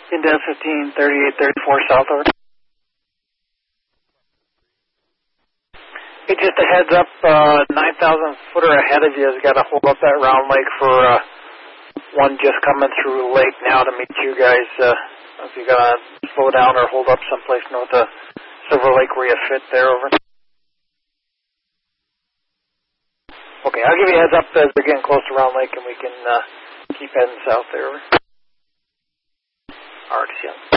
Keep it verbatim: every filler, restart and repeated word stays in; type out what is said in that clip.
India fifteen thirty-eight thirty-four south, over. Hey, just a heads up, uh, nine thousand footer ahead of you has got to hold up that Round Lake for uh, one just coming through Lake now to meet you guys. Uh, if you got to slow down or hold up someplace north of Silver Lake where you fit there, over. Okay, I'll give you a heads up as we're getting close to Round Lake and we can uh, keep heading south there, over. Arcs, yeah.